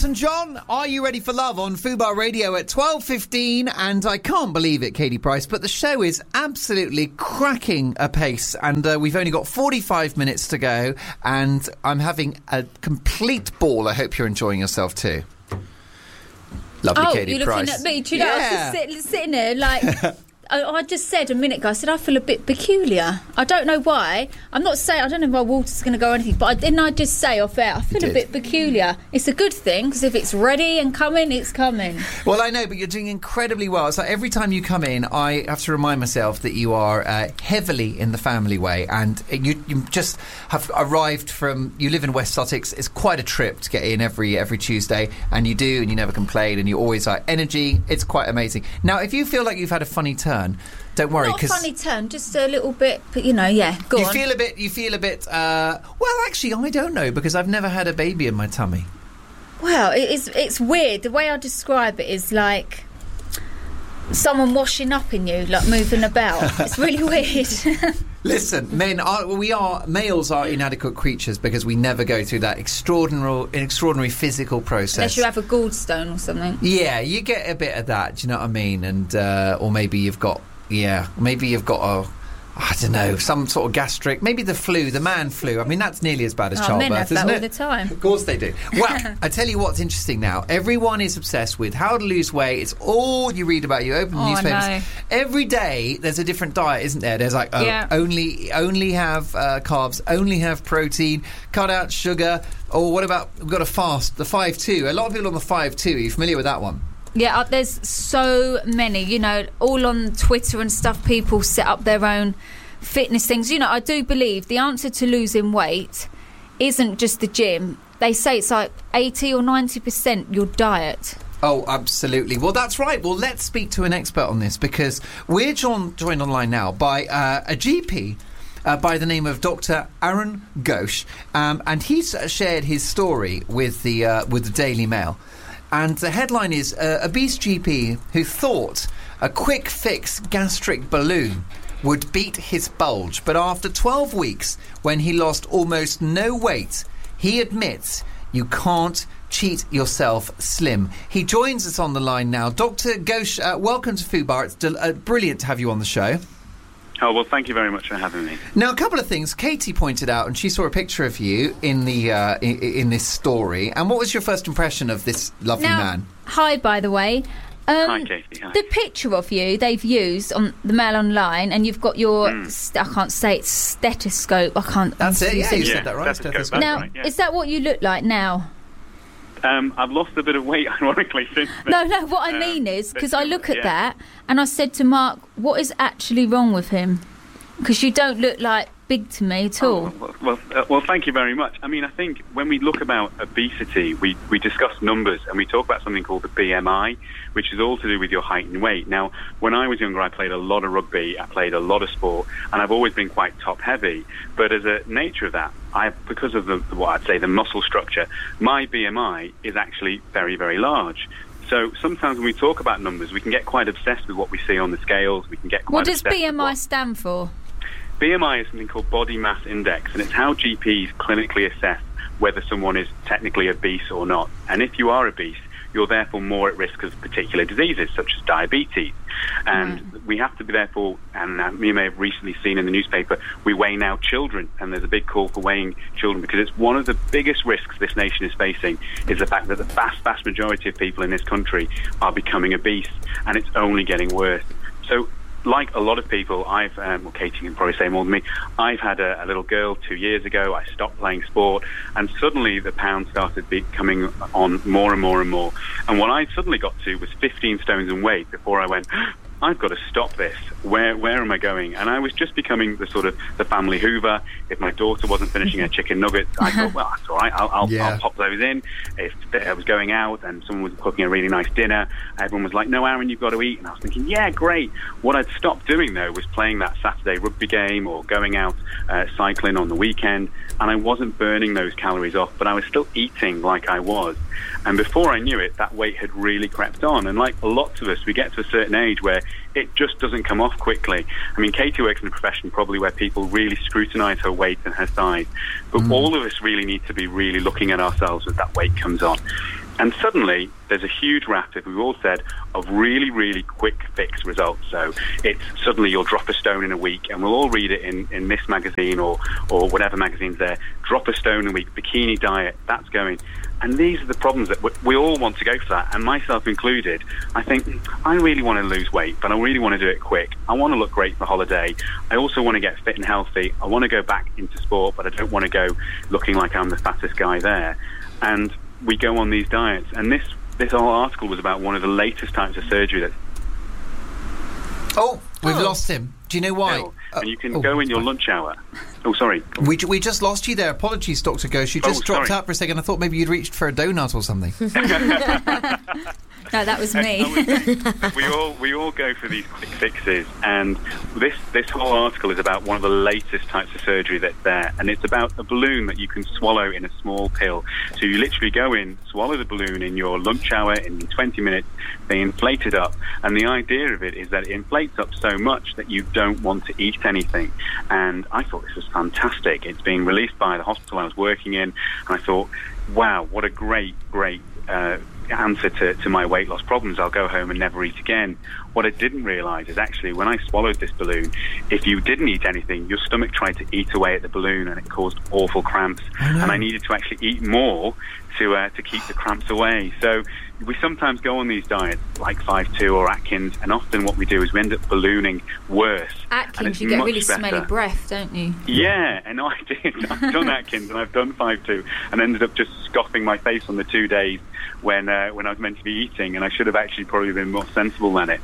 Elton John, Are You Ready for Love on Fubar Radio at 12:15, and I can't believe it, Katie Price, but the show is absolutely cracking apace, and we've only got 45 minutes to go, and I'm having a complete ball. I hope you're enjoying yourself too. Lovely, Katie you're Price. looking at me. Do you know, I was just sitting there like... I just said a minute ago, I said I feel a bit peculiar. I don't know why. I don't know if my water's going to go or anything, but didn't I just say off air, I feel a bit peculiar. It's a good thing, because if it's ready and coming, it's coming. Well, I know, but you're doing incredibly well. So every time you come in, I have to remind myself that you are heavily in the family way, and you just have arrived from... You live in West Sussex. It's quite a trip to get in every Tuesday, and you do, and you never complain, and you always are energy. It's quite amazing. Now, if you feel like you've had a funny turn, don't worry. Not a funny turn, just a little bit, but go on. You feel a bit, well, actually, I don't know, because I've never had a baby in my tummy. Well, it's weird. The way I describe it is like someone washing up in you, like moving about. It's really weird. Listen, males are inadequate creatures because we never go through that extraordinary physical process. Unless you have a gallstone or something. Yeah, you get a bit of that, do you know what I mean? And or maybe you've got a... I don't know, some sort of gastric... Maybe the flu, the man flu. I mean, that's nearly as bad as childbirth, men have isn't that it? all the time. Of course they do. Well, I tell you what's interesting now. Everyone is obsessed with how to lose weight. It's all you read about. You open the newspapers. I know. Every day, there's a different diet, isn't there? There's like, only have carbs, only have protein, cut out sugar. Or what about, we've got to fast, the 5-2. A lot of people on the 5-2. Are you familiar with that one? Yeah, there's so many, all on Twitter and stuff, people set up their own fitness things. I do believe the answer to losing weight isn't just the gym. They say it's like 80 or 90% your diet. Oh, absolutely. Well, that's right. Well, let's speak to an expert on this, because we're joined online now by a GP by the name of Dr. Arun Ghosh, and he's shared his story with the Daily Mail. And the headline is, obese GP who thought a quick fix gastric balloon would beat his bulge. But after 12 weeks, when he lost almost no weight, he admits you can't cheat yourself slim. He joins us on the line now. Dr. Ghosh, welcome to Fubar. It's brilliant to have you on the show. Oh, well, thank you very much for having me. Now, a couple of things. Katie pointed out, and she saw a picture of you in the in this story. And what was your first impression of this lovely man? Hi, by the way. Hi, Katie. Hi. The picture of you they've used on the Mail Online, and you've got your, I can't say it's stethoscope. That's it, yeah, you said that right. Stethoscope. Now, right, yeah. Is that what you look like now? I've lost a bit of weight, ironically, since then. No, what I mean is, because I look at that, and I said to Mark, what is actually wrong with him? Because you don't look like big to me at all. Well, thank you very much. I mean, I think when we look about obesity, we discuss numbers, and we talk about something called the BMI, which is all to do with your height and weight. Now, when I was younger, I played a lot of rugby, I played a lot of sport, and I've always been quite top-heavy. But as a nature of that, because of the muscle structure, my BMI is actually very, very large. So sometimes when we talk about numbers, we can get quite obsessed with what we see on the scales. We can get quite obsessed. What does BMI stand for? BMI is something called body mass index, and it's how GPs clinically assess whether someone is technically obese or not. And if you are obese, you're therefore more at risk of particular diseases such as diabetes. And we have to be therefore, and you may have recently seen in the newspaper, we weigh now children, and there's a big call for weighing children, because it's one of the biggest risks this nation is facing, is the fact that the vast majority of people in this country are becoming obese, and it's only getting worse. So like a lot of people, Katie can probably say more than me, I've had a little girl 2 years ago. I stopped playing sport, and suddenly the pounds started coming on more and more and more. And what I suddenly got to was 15 stones in weight before I went, I've got to stop this. Where am I going? And I was just becoming the family Hoover. If my daughter wasn't finishing her chicken nuggets, I thought, well, that's all right. I'll pop those in. If I was going out and someone was cooking a really nice dinner, everyone was like, no, Aaron, you've got to eat. And I was thinking, yeah, great. What I'd stopped doing, though, was playing that Saturday rugby game or going out cycling on the weekend. And I wasn't burning those calories off, but I was still eating like I was. And before I knew it, that weight had really crept on. And like lots of us, we get to a certain age where it just doesn't come off quickly. I mean, Katie works in a profession probably where people really scrutinise her weight and her size. But all of us really need to be really looking at ourselves as that weight comes on. And suddenly, there's a huge raft, as we've all said, of really, really quick fix results. So it's suddenly you'll drop a stone in a week, and we'll all read it in this magazine or whatever magazine's there. Drop a stone in a week, bikini diet, that's going. And these are the problems that we all want to go for that, and myself included. I think, I really want to lose weight, but I really want to do it quick. I want to look great for holiday. I also want to get fit and healthy. I want to go back into sport, but I don't want to go looking like I'm the fattest guy there. And we go on these diets, and this whole article was about one of the latest types of surgery that... Oh, we've lost him. Do you know why? And you can go in your lunch hour. Oh, sorry. We just lost you there. Apologies, Dr. Ghosh. You just dropped out for a second. I thought maybe you'd reached for a donut or something. No, that was me. we all go for these quick fixes, and this whole article is about one of the latest types of surgery that's there, and it's about a balloon that you can swallow in a small pill. So you literally go in, swallow the balloon in your lunch hour in 20 minutes, they inflate it up, and the idea of it is that it inflates up so much that you don't want to eat anything. And I thought this was fantastic. It's being released by the hospital I was working in, and I thought, wow, what a great answer to my weight loss problems. I'll go home and never eat again. What I didn't realise is actually when I swallowed this balloon, if you didn't eat anything, your stomach tried to eat away at the balloon, and it caused awful cramps. And I needed to actually eat more to keep the cramps away. So we sometimes go on these diets like 5-2 or Atkins, and often what we do is we end up ballooning worse. Atkins, you get really smelly breath, don't you? Yeah, and I did. I've done Atkins and I've done 5-2 and ended up just scoffing my face on the 2 days when I was meant to be eating, and I should have actually probably been more sensible than it.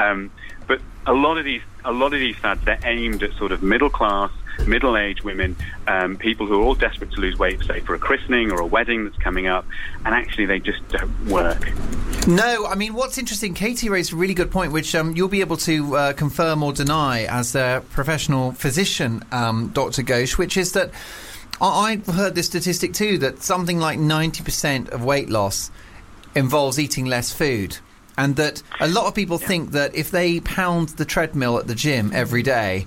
But a lot of these fads, they're aimed at sort of middle-class, middle-aged women, people who are all desperate to lose weight, say for a christening or a wedding that's coming up, and actually they just don't work. No, I mean, what's interesting, Katie raised a really good point, which you'll be able to confirm or deny as a professional physician, Dr. Ghosh, which is that I've heard this statistic too, that something like 90% of weight loss involves eating less food. And that a lot of people think that if they pound the treadmill at the gym every day,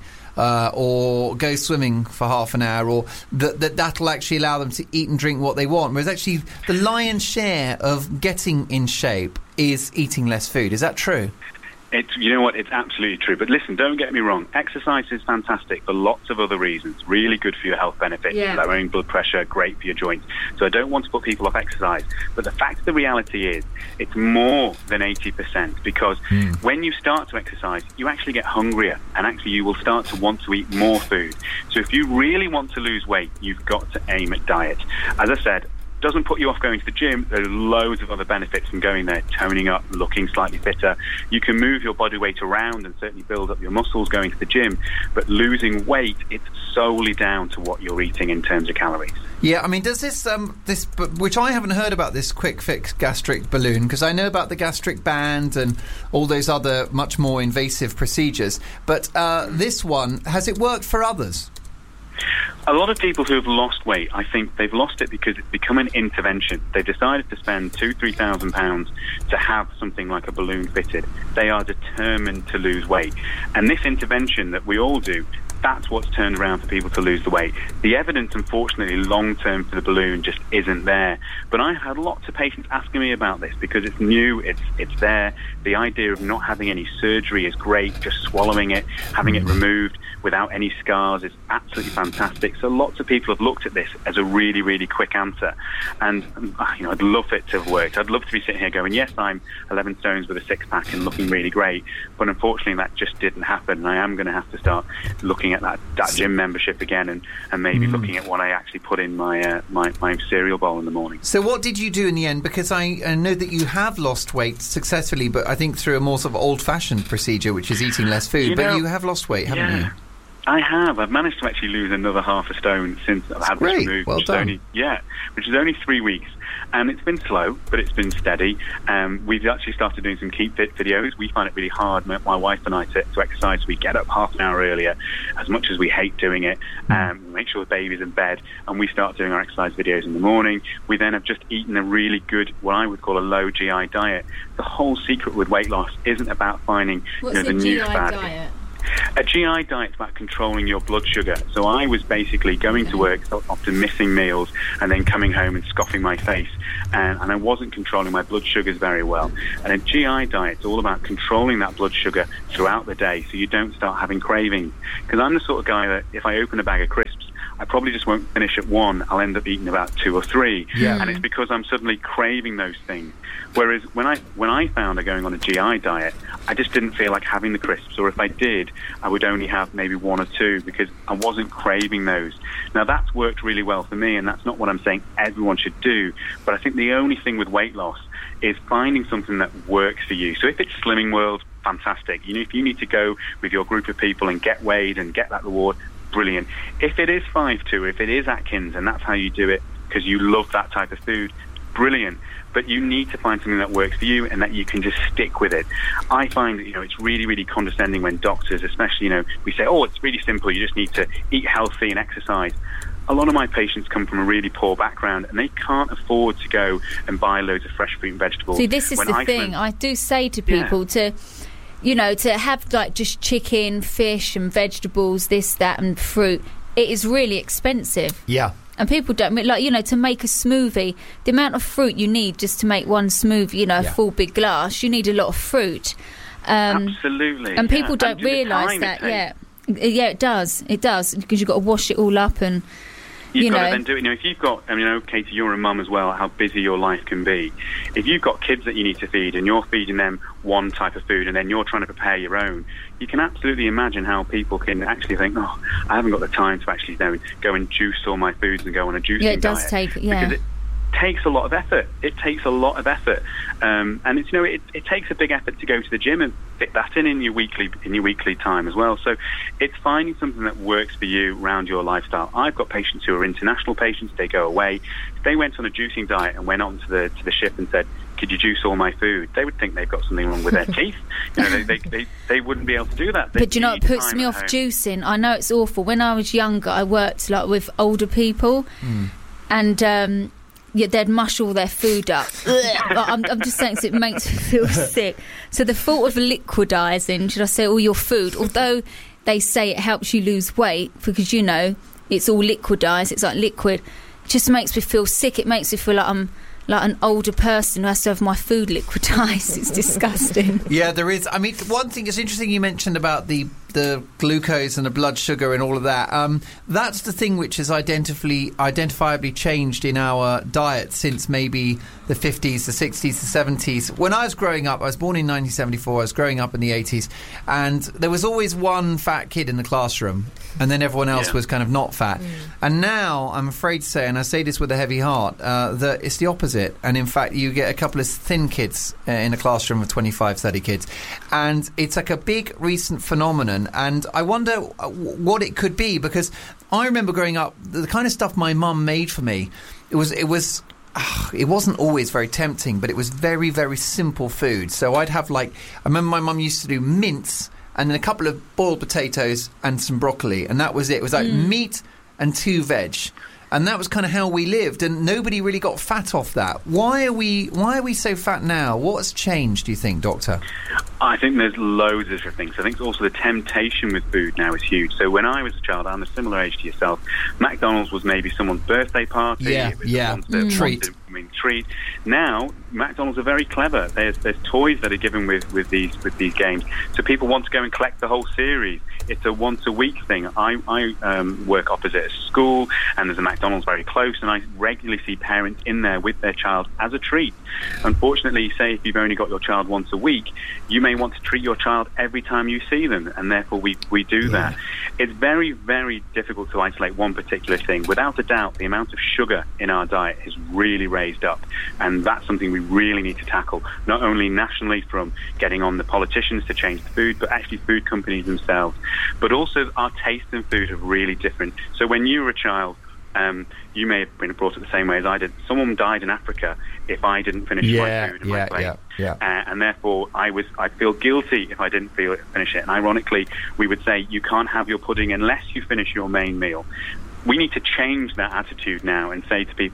or go swimming for half an hour, or that'll actually allow them to eat and drink what they want. Whereas actually the lion's share of getting in shape is eating less food. Is that true? You know what, it's absolutely true. But listen, don't get me wrong. Exercise is fantastic for lots of other reasons. Really good for your health benefits, lowering blood pressure, great for your joints. So I don't want to put people off exercise. But the fact of the reality is, it's more than 80%, because when you start to exercise, you actually get hungrier, and actually you will start to want to eat more food. So if you really want to lose weight, you've got to aim at diet. As I said, doesn't put you off going to the gym. There are loads of other benefits from going there, toning up, looking slightly fitter. You can move your body weight around and certainly build up your muscles going to the gym, but losing weight, it's solely down to what you're eating in terms of calories. Yeah, I mean, does this, which I haven't heard about this quick fix gastric balloon, because I know about the gastric band and all those other much more invasive procedures, but this one, has it worked for others? A lot of people who have lost weight, I think they've lost it because it's become an intervention. They've decided to spend £2,000-3,000 to have something like a balloon fitted. They are determined to lose weight. And this intervention that we all do, that's what's turned around for people to lose the weight. The evidence, unfortunately, long-term for the balloon just isn't there. But I had lots of patients asking me about this because it's new, it's there. The idea of not having any surgery is great, just swallowing it, having it removed without any scars is absolutely fantastic. So lots of people have looked at this as a really, really quick answer. And I'd love it to have worked. I'd love to be sitting here going, yes, I'm 11 stones with a six-pack and looking really great. But unfortunately, that just didn't happen. And I am going to have to start looking at that gym membership again and maybe looking at what I actually put in my cereal bowl in the morning. So what did you do in the end? Because I know that you have lost weight successfully, but I think through a more sort of old-fashioned procedure, which is eating less food. But you have lost weight, haven't you? I have. I've managed to actually lose another half a stone since I've had this removed. Well done. Which is only 3 weeks. And it's been slow, but it's been steady. We've actually started doing some Keep Fit videos. We find it really hard, my wife and I, to exercise. So we get up half an hour earlier, as much as we hate doing it. We make sure the baby's in bed, and we start doing our exercise videos in the morning. We then have just eaten a really good, what I would call a low GI diet. The whole secret with weight loss isn't about finding the new GI fad. Diet? A GI diet's about controlling your blood sugar. So I was basically going to work, often missing meals, and then coming home and scoffing my face. And I wasn't controlling my blood sugars very well. And a GI diet's all about controlling that blood sugar throughout the day so you don't start having cravings. Because I'm the sort of guy that if I open a bag of crisps, I probably just won't finish at one. I'll end up eating about 2 or 3. Yeah. And it's because I'm suddenly craving those things. Whereas when I found going on a GI diet, I just didn't feel like having the crisps. Or if I did, I would only have maybe 1 or 2 because I wasn't craving those. Now, that's worked really well for me, and that's not what I'm saying everyone should do. But I think the only thing with weight loss is finding something that works for you. So if it's Slimming World, fantastic. You know, if you need to go with your group of people and get weighed and get that reward, brilliant. If it is 5-2, if it is Atkins, and that's how you do it because you love that type of food, brilliant. But you need to find something that works for you and that you can just stick with it. I find that, it's really, really condescending when doctors, especially, we say, oh, it's really simple. You just need to eat healthy and exercise. A lot of my patients come from a really poor background and they can't afford to go and buy loads of fresh fruit and vegetables. See, this is the thing. I do say to people to have like just chicken, fish and vegetables, this, that and fruit, it is really expensive. Yeah. And people don't, to make a smoothie, the amount of fruit you need just to make one smoothie, a full big glass, you need a lot of fruit. Absolutely. And people don't realise that, Yeah, it does. It does, because you've got to wash it all up and... You've got to then do it. If you've got, Katie, you're a mum as well, how busy your life can be. If you've got kids that you need to feed and you're feeding them one type of food and then you're trying to prepare your own, you can absolutely imagine how people can actually think, oh, I haven't got the time to actually go and juice all my foods and go on a juicing diet. Yeah, it does take, Because it takes a lot of effort. It takes a lot of effort. And it's, it takes a big effort to go to the gym and fit that in your weekly time as well. So it's finding something that works for you around your lifestyle. I've got patients who are international patients. They go away. If they went on a juicing diet and went on to the ship and said, could you juice all my food? They would think they've got something wrong with their teeth. They wouldn't be able to do that. But it puts me off juicing. I know it's awful. When I was younger, I worked with older people and they'd mush all their food up. I'm just saying, so it makes me feel sick. So the thought of liquidising, should I say, all your food, although they say it helps you lose weight because, it's all liquidised, it's like liquid, it just makes me feel sick. It makes me feel like I'm like an older person who has to have my food liquidised. It's disgusting. Yeah, there is. I mean, one thing is interesting you mentioned about the glucose and the blood sugar and all of that. That's the thing which has identifiably changed in our diet since maybe the 50s, the 60s, the 70s. When I was growing up, I was born in 1974, I was growing up in the 80s, and there was always one fat kid in the classroom, and then everyone else was kind of not fat. And now, I'm afraid to say, and I say this with a heavy heart, that it's the opposite. And in fact, you get a couple of thin kids in a classroom of 25, 30 kids. And it's like a big recent phenomenon. And I wonder what it could be, because I remember growing up, the kind of stuff my mum made for me, it wasn't always very tempting, but it was very, very simple food. So I'd have I remember my mum used to do mince and then a couple of boiled potatoes and some broccoli, and that was it. It was like meat and 2 veg. And that was kind of how we lived, and nobody really got fat off that. Why are we so fat now? What's changed, do you think, Doctor? I think there's loads of different things. I think also the temptation with food now is huge. So when I was a child, I'm a similar age to yourself, McDonald's was maybe someone's birthday party. It was treat. Now, McDonald's are very clever. There's toys that are given with these games. So people want to go and collect the whole series. It's a once-a-week thing. I work opposite a school, and there's a McDonald's very close, and I regularly see parents in there with their child as a treat. Unfortunately, say if you've only got your child once a week, you may want to treat your child every time you see them, and therefore we do that. It's very, very difficult to isolate one particular thing. Without a doubt, the amount of sugar in our diet is really raised up, and that's something we really need to tackle, not only nationally from getting on the politicians to change the food, but actually food companies themselves. But also our taste in food are really different. So when you were a child, you may have been brought up the same way as I did. Someone died in Africa if I didn't finish my food in my plate. And therefore I feel guilty if I didn't finish it. And ironically, we would say you can't have your pudding unless you finish your main meal. We need to change that attitude now and say to people,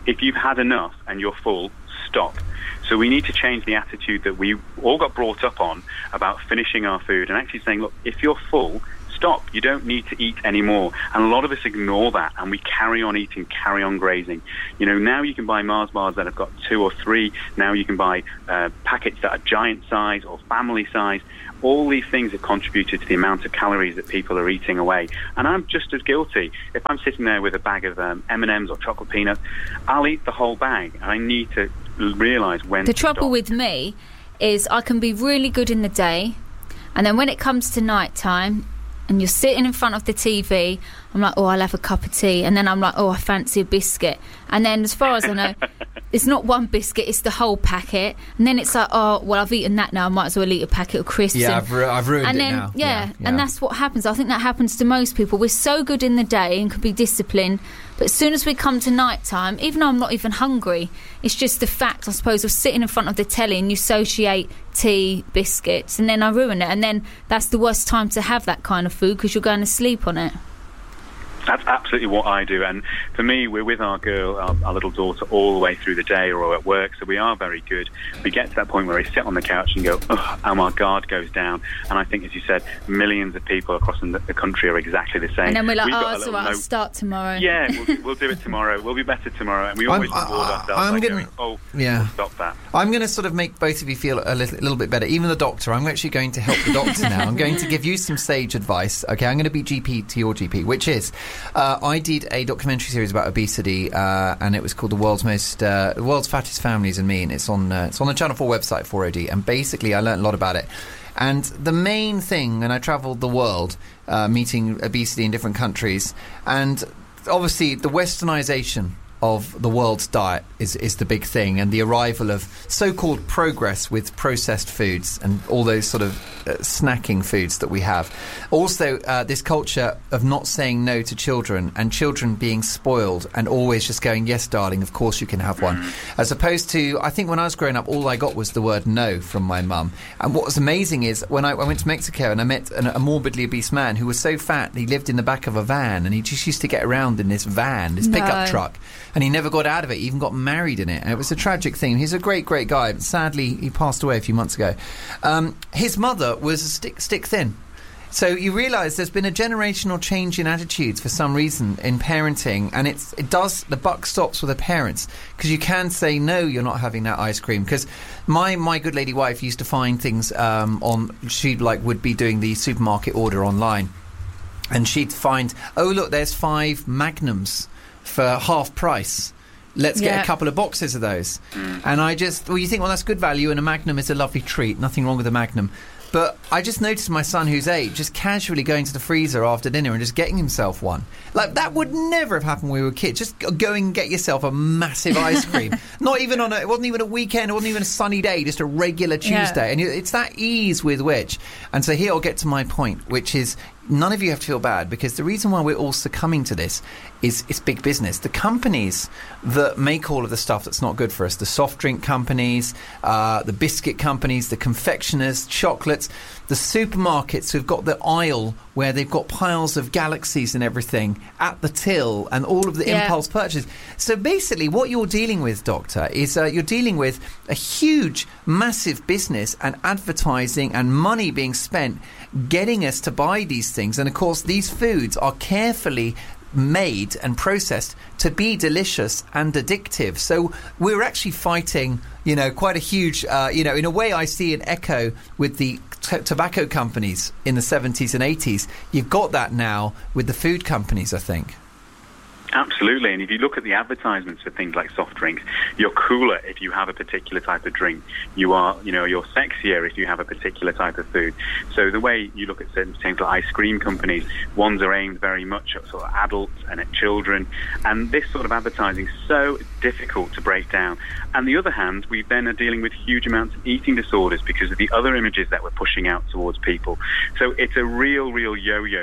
if you've had enough and you're full, stop. So we need to change the attitude that we all got brought up on about finishing our food and actually saying, look, if you're full, stop. You don't need to eat anymore. And a lot of us ignore that, and we carry on eating, carry on grazing. You know, now you can buy Mars bars that have got 2 or 3. Now you can buy packets that are giant size or family size. All these things have contributed to the amount of calories that people are eating away. And I'm just as guilty. If I'm sitting there with a bag of M&Ms or chocolate peanuts, I'll eat the whole bag. And I need to realise when the to trouble stop. with me is I can be really good in the day, and then when it comes to night time and you're sitting in front of the TV, I'm like, oh, I'll have a cup of tea, and then I'm like, oh, I fancy a biscuit, and then as far as I know it's not one biscuit, it's the whole packet, and then it's like, oh, well, I've eaten that now, I might as well eat a packet of crisps. Yeah, I've ruined and it then, now. Yeah, and that's what happens. I think that happens to most people. We're so good in the day and can be disciplined, but as soon as we come to night time, even though I'm not even hungry, it's just the fact, I suppose, of sitting in front of the telly and you associate tea, biscuits, and then I ruin it, and then that's the worst time to have that kind of food because you're going to sleep on it. That's absolutely what I do. And for me, we're with our girl, our little daughter, all the way through the day or at work, so we are very good. We get to that point where we sit on the couch and go, oh, and our guard goes down. And I think, as you said, millions of people across the country are exactly the same. And then we're like, We've got oh, a it's little all right, I'll note. start tomorrow. Yeah, we'll do it tomorrow. We'll be better tomorrow. And we always reward ourselves going, oh, we'll stop that. I'm going to sort of make both of you feel a little bit better. Even the doctor, I'm actually going to help the doctor now. I'm going to give you some sage advice. Okay, I'm going to be GP to your GP, which is, I did a documentary series about obesity, and it was called The World's Fattest Families and Me, and it's on the Channel 4 website, 4OD, and basically I learned a lot about it. And the main thing, and I travelled the world meeting obesity in different countries, and obviously the westernisation of the world's diet is the big thing, and the arrival of so-called progress with processed foods and all those sort of snacking foods that we have. Also, this culture of not saying no to children, and children being spoiled and always just going, yes, darling, of course you can have one. As opposed to, I think when I was growing up, all I got was the word no from my mum. And what was amazing is when I went to Mexico and I met a morbidly obese man who was so fat, he lived in the back of a van, and he just used to get around in this van, this pickup truck. And he never got out of it. He even got married in it. And it was a tragic thing. He's a great, great guy. But sadly, he passed away a few months ago. His mother was stick thin. So you realise there's been a generational change in attitudes for some reason in parenting. And the buck stops with the parents. Because you can say, no, you're not having that ice cream. Because my good lady wife used to find things would be doing the supermarket order online. And she'd find, oh, look, there's 5 Magnums for half price. Let's get a couple of boxes of those. And you think, well, that's good value, and a Magnum is a lovely treat. Nothing wrong with a Magnum. But I just noticed my son, who's 8, just casually going to the freezer after dinner and just getting himself one. Like, that would never have happened when we were kids. Just go and get yourself a massive ice cream. Not even it wasn't even a weekend, it wasn't even a sunny day, just a regular Tuesday. Yeah. And it's that ease with which. And so here I'll get to my point, which is, none of you have to feel bad, because the reason why we're all succumbing to this is it's big business. The companies that make all of the stuff that's not good for us, the soft drink companies, the biscuit companies, the confectioners, chocolates, the supermarkets who've got the aisle where they've got piles of Galaxies and everything at the till, and all of the impulse purchases. So basically what you're dealing with, Doctor, is you're dealing with a huge, massive business and advertising and money being spent getting us to buy these things. And of course these foods are carefully made and processed to be delicious and addictive. So we're actually fighting, quite a huge, in a way I see an echo with the tobacco companies in the 70s and 80s. You've got that now with the food companies, I think. Absolutely, and if you look at the advertisements for things like soft drinks, you're cooler if you have a particular type of drink. You're sexier if you have a particular type of food. So the way you look at certain things like ice cream companies, ones are aimed very much at sort of adults and at children, and this sort of advertising is so difficult to break down. On the other hand, we then are dealing with huge amounts of eating disorders because of the other images that we're pushing out towards people. So it's a real yo-yo, but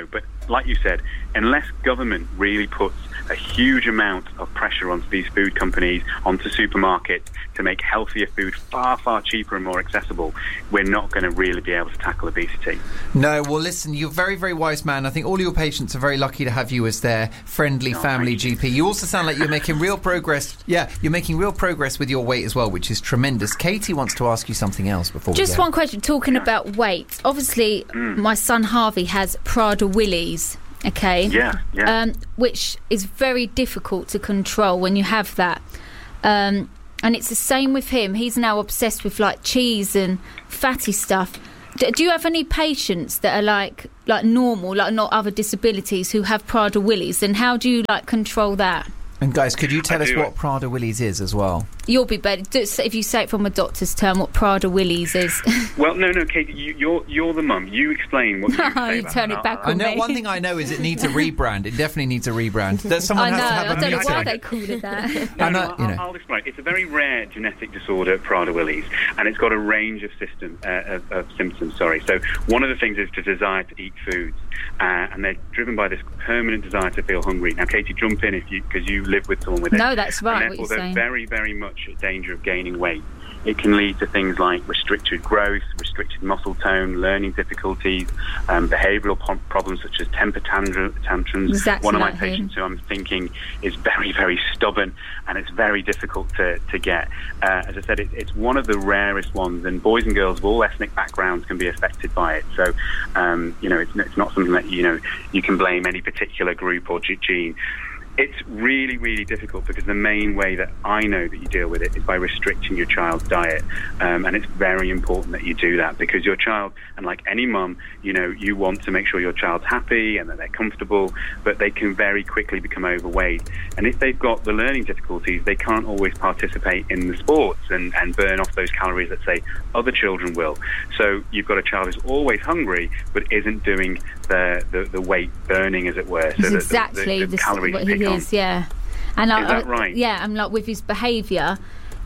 like you said, unless government really puts a huge amount of pressure onto these food companies, onto supermarkets, to make healthier food far, far cheaper and more accessible, we're not going to really be able to tackle obesity. No, well, listen, you're a very, very wise man. I think all your patients are very lucky to have you as their friendly family GP. You also sound like you're making real progress. Yeah, you're making real progress with your weight as well, which is tremendous. Katie wants to ask you something else before we go. Just one question, talking about weight. Obviously, my son Harvey has Prader-Willi's. Okay. Yeah. Which is very difficult to control when you have that. And it's the same with him. He's now obsessed with like cheese and fatty stuff. Do you have any patients that are like normal, like not other disabilities, who have Prader-Willi's? And how do you control that? And guys, could you tell us what Prader-Willi's is as well? You'll be better if you say it from a doctor's term. What Prader-Willi's is? Well, no, Katie, you're the mum. You explain what you say. You turn it back on me. me. One thing I know is it needs a rebrand. It definitely needs a rebrand. That someone has to have a I don't know meeting. why they call it that. I'll explain. It's a very rare genetic disorder, Prader-Willi's, and it's got a range of symptoms. So one of the things is the desire to eat foods, and they're driven by this permanent desire to feel hungry. Now, Katie, jump in because you live with someone with it. No, that's right. And therefore, they're very, very much at danger of gaining weight. It can lead to things like restricted growth, restricted muscle tone, learning difficulties, behavioural problems such as temper tantrums. Exactly. One of my patients who I'm thinking is very, very stubborn, and it's very difficult to get. As I said, it's one of the rarest ones, and boys and girls of all ethnic backgrounds can be affected by it. So, it's not something that, you can blame any particular group or gene. It's really, really difficult because the main way that I know that you deal with it is by restricting your child's diet. And it's very important that you do that because your child, and like any mum, you want to make sure your child's happy and that they're comfortable, but they can very quickly become overweight. And if they've got the learning difficulties, they can't always participate in the sports and burn off those calories that, say, other children will. So you've got a child who's always hungry but isn't doing the weight burning, as it were. So exactly the calories what he is, yeah. And is that right? Yeah, and with his behaviour,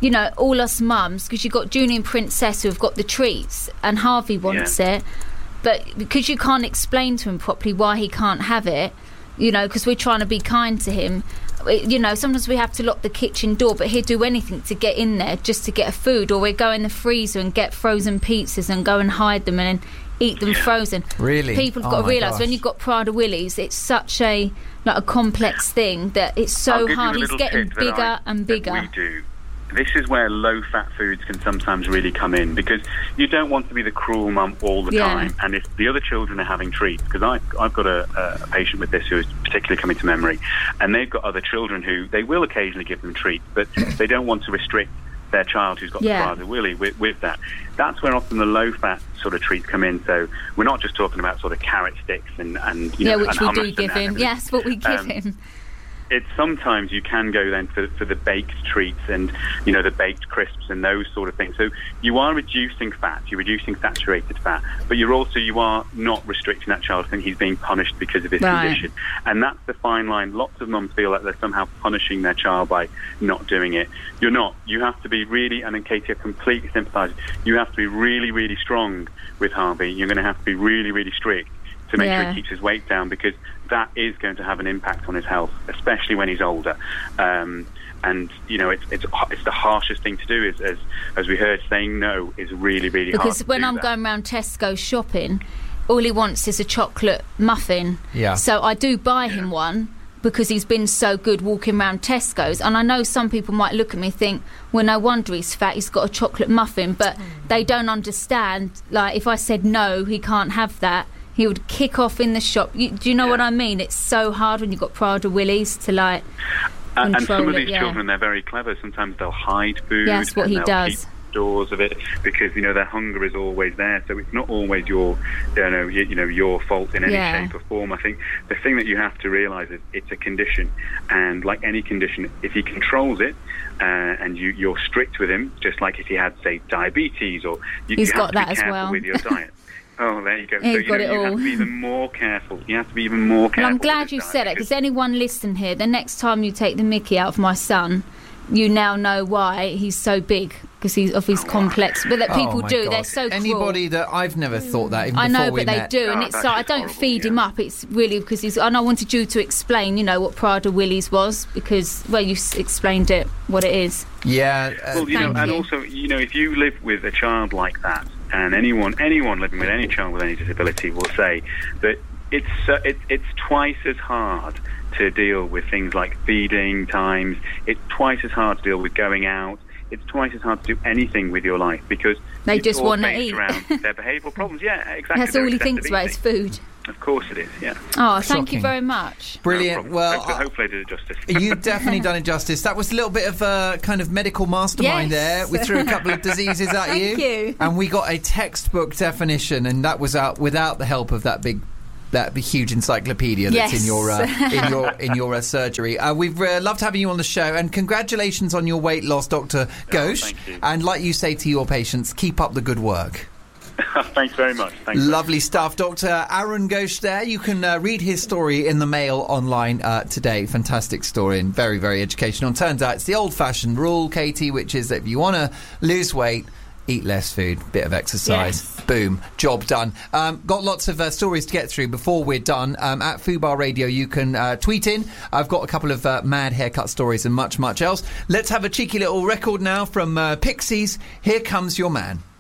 all us mums, because you've got Junior and Princess who've got the treats, and Harvey wants it, but because you can't explain to him properly why he can't have it, because we're trying to be kind to him. Sometimes we have to lock the kitchen door, but he'll do anything to get in there just to get a food, or we go in the freezer and get frozen pizzas and go and hide them and then eat them frozen. Really? People have got to realise when you've got Prader-Willi's, it's such a complex thing that it's so hard. He's getting bigger and bigger. We do. This is where low-fat foods can sometimes really come in, because you don't want to be the cruel mum all the time. And if the other children are having treats, because I've got a patient with this who is particularly coming to memory, and they've got other children who they will occasionally give them treats, but they don't want to restrict their child who's got the Prader-Willi with that. That's where often the low-fat sort of treats come in. So we're not just talking about sort of carrot sticks and which and we do give him. Yes, what we give him. It's sometimes you can go then for the baked treats and the baked crisps and those sort of things. So you are reducing fat, you're reducing saturated fat, but you are not restricting that child. I think he's being punished because of his condition, and that's the fine line. Lots of mums feel like they're somehow punishing their child by not doing it. You're not. You have to be really, and in Katie, I completely sympathise. You have to be really, really strong with Harvey. You're going to have to be really, really strict to make sure he keeps his weight down, because that is going to have an impact on his health, especially when he's older. And it's the harshest thing to do. Is as we heard, saying no is really, really hard. Because when I'm going around Tesco shopping, all he wants is a chocolate muffin. Yeah. So I do buy him one, because he's been so good walking around Tesco's. And I know some people might look at me and think, well, no wonder he's fat, he's got a chocolate muffin. But they don't understand, if I said no, he can't have that, he would kick off in the shop. Do you know what I mean? It's so hard when you've got Prader-Willi's to and some of these children, they're very clever. Sometimes they'll hide food. That's what he does. Stores of it, because their hunger is always there. So it's not always your fault in any shape or form. I think the thing that you have to realise is it's a condition, and like any condition, if he controls it and you're strict with him, just like if he had, say, diabetes, or he's got that as well with your diet. Oh, there you go. He's got it all. You have to be even more careful. Well, I'm glad you said it, because anyone listening here, the next time you take the mickey out of my son, you now know why he's so big, because he's of his complex. But that people do, God. they're so cruel. Anybody that I've never thought that. Even I know, before we but they met. do, and it's that's like I just don't horrible, feed him up. It's really because he's. And I wanted you to explain, you know, what Prada Willie's was, because you explained it what it is. Yeah. Well, you know, Thank and you. also, you know, if you live with a child like that, and anyone living with any child with any disability will say that it's twice as hard to deal with things like feeding times. It's twice as hard to deal with going out. It's twice as hard to do anything with your life, because They it's just all wanna based eat. around their behavioural problems. Yeah, exactly. That's Their all he excessive thinks about is eating. food. Of course it is, yeah. Oh, thank Shocking. you very much. Brilliant. No Well, problem. Hopefully I did it justice. you've definitely done it justice. That was a little bit of kind of medical mastermind Yes. there. We threw a couple of diseases at Thank you. and we got a textbook definition, and that was out without the help of that huge encyclopedia that's Yes. in your surgery. We've loved having you on the show, and congratulations on your weight loss, Dr. Ghosh. thank you. And like you say to your patients, keep up the good work. Thanks very much. Thanks. Lovely stuff. Dr. Arun Ghosh there. You can read his story in the Mail online today. Fantastic story and very, very educational. And turns out it's the old-fashioned rule, Katie, which is that if you want to lose weight, eat less food, bit of exercise. Yes. Boom, job done. Got lots of stories to get through before we're done. At Fubar Radio, you can tweet in. I've got a couple of mad haircut stories and much, much else. Let's have a cheeky little record now from Pixies. Here Comes Your Man.